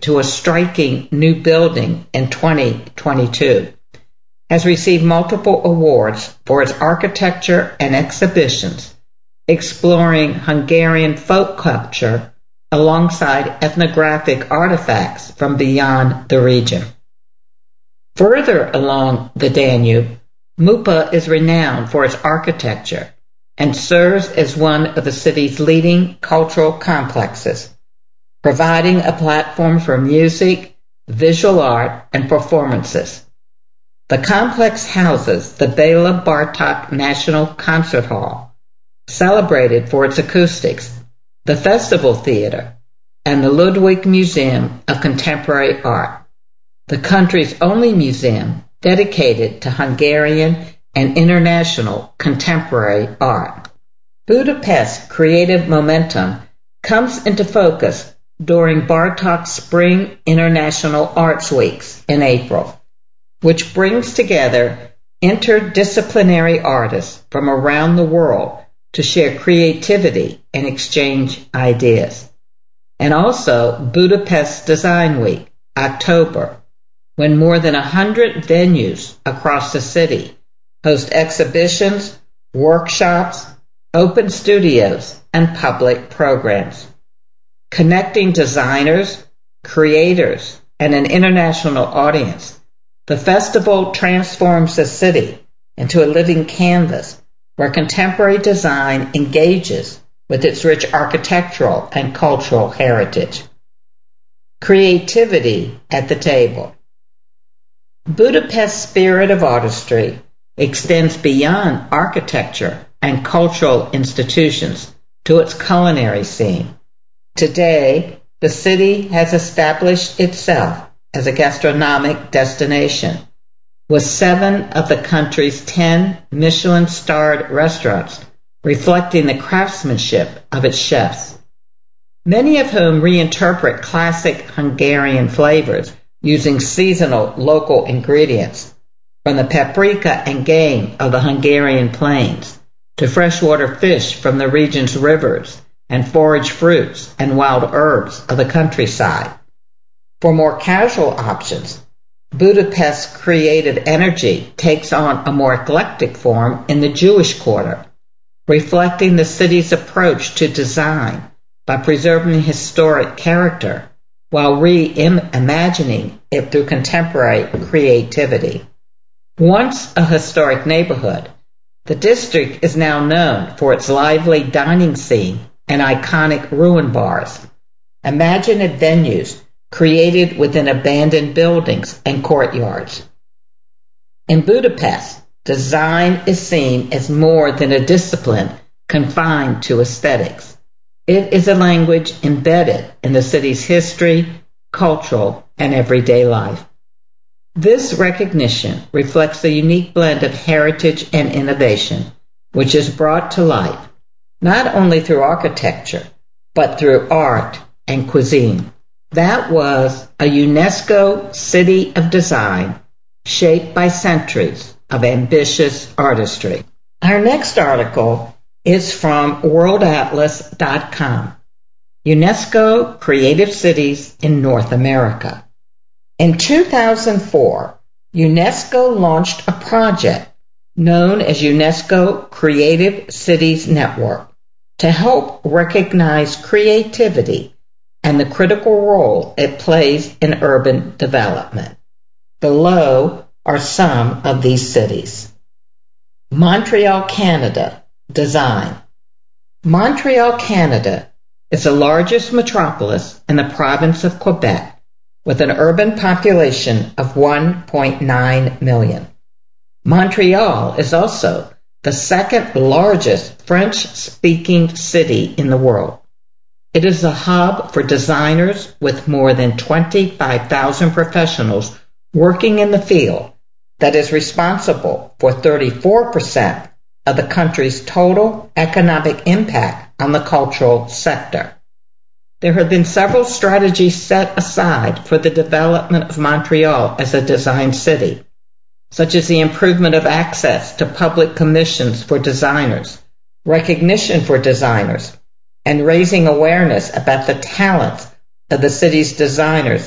to a striking new building in 2022, has received multiple awards for its architecture and exhibitions exploring Hungarian folk culture alongside ethnographic artifacts from beyond the region. Further along the Danube, Mupa is renowned for its architecture and serves as one of the city's leading cultural complexes, providing a platform for music, visual art, and performances. The complex houses the Bela Bartok National Concert Hall, celebrated for its acoustics, the Festival Theater, and the Ludwig Museum of Contemporary Art, the country's only museum dedicated to Hungarian and international contemporary art. Budapest's creative momentum comes into focus during Bartok's Spring International Arts Weeks in April, which brings together interdisciplinary artists from around the world to share creativity and exchange ideas. And also Budapest Design Week, October, when more than 100 venues across the city host exhibitions, workshops, open studios, and public programs. Connecting designers, creators, and an international audience, the festival transforms the city into a living canvas where contemporary design engages with its rich architectural and cultural heritage. Creativity at the table. Budapest's spirit of artistry extends beyond architecture and cultural institutions to its culinary scene. Today, the city has established itself as a gastronomic destination, with 7 of the country's 10 Michelin-starred restaurants reflecting the craftsmanship of its chefs, many of whom reinterpret classic Hungarian flavors using seasonal local ingredients, from the paprika and game of the Hungarian plains to freshwater fish from the region's rivers and forage fruits and wild herbs of the countryside. For more casual options, Budapest's creative energy takes on a more eclectic form in the Jewish Quarter, reflecting the city's approach to design by preserving historic character while reimagining it through contemporary creativity. Once a historic neighborhood, the district is now known for its lively dining scene and iconic ruin bars, imaginative venues created within abandoned buildings and courtyards. In Budapest, design is seen as more than a discipline confined to aesthetics. It is a language embedded in the city's history, cultural, and everyday life. This recognition reflects the unique blend of heritage and innovation, which is brought to life not only through architecture, but through art and cuisine. That was a UNESCO City of Design shaped by centuries of ambitious artistry. Our next article is from worldatlas.com, UNESCO Creative Cities in North America. In 2004, UNESCO launched a project known as UNESCO Creative Cities Network to help recognize creativity and the critical role it plays in urban development. Below are some of these cities. Montreal, Canada. Design. Montreal, Canada is the largest metropolis in the province of Quebec, with an urban population of 1.9 million. Montreal is also the second largest French-speaking city in the world. It is a hub for designers with more than 25,000 professionals working in the field that is responsible for 34% of the country's total economic impact on the cultural sector. There have been several strategies set aside for the development of Montreal as a design city, such as the improvement of access to public commissions for designers, recognition for designers, and raising awareness about the talents of the city's designers